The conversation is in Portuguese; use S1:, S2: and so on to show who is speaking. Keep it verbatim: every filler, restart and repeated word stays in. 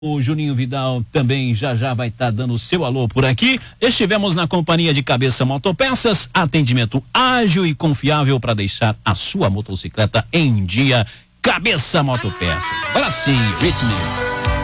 S1: O Juninho Vidal também já já vai estar tá dando o seu alô por aqui. Estivemos na companhia de Cabeça Motopeças, atendimento ágil e confiável para deixar a sua motocicleta em dia. Cabeça Motopeças. Agora sim, Rhythmics.